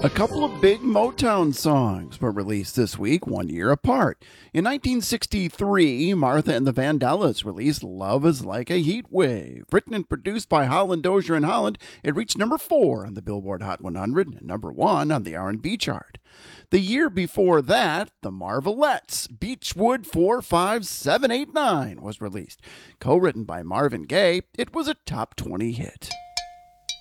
A couple of big Motown songs were released this week, 1 year apart. In 1963, Martha and the Vandellas released Love is Like a Heat Wave. Written and produced by Holland Dozier and Holland, it reached number 4 on the Billboard Hot 100 and number 1 on the R&B chart. The year before that, the Marvelettes' Beechwood 45789 was released. Co-written by Marvin Gaye, it was a top 20 hit.